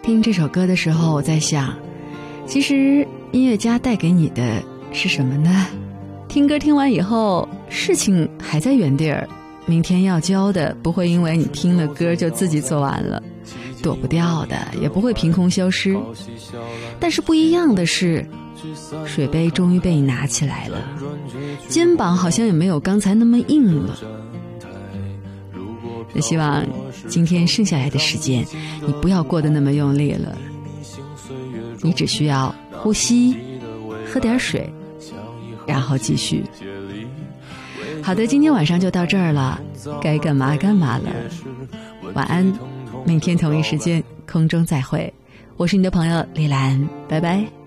听这首歌的时候，我在想，其实音乐家带给你的是什么呢？听歌听完以后，事情还在原地儿，明天要交的不会因为你听了歌就自己做完了，躲不掉的也不会凭空消失。但是不一样的是，水杯终于被你拿起来了，肩膀好像也没有刚才那么硬了。那希望今天剩下来的时间，你不要过得那么用力了，你只需要呼吸，喝点水，然后继续。好的，今天晚上就到这儿了，该干嘛干嘛了。晚安，明天同一时间空中再会。我是你的朋友丽兰，拜拜。